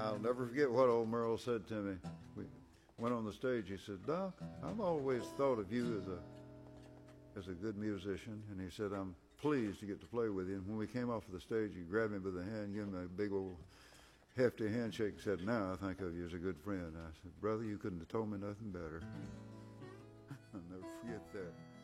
I'll never forget what old Merle said to me. We went on the stage. He said, "Doc, I've always thought of you as a good musician." And he said, "I'm pleased to get to play with you." And when we came off of the stage, he grabbed me by the hand, gave me a big old hefty handshake, and said, "Now I think of you as a good friend." I said, "Brother, you couldn't have told me nothing better." I'll never forget that.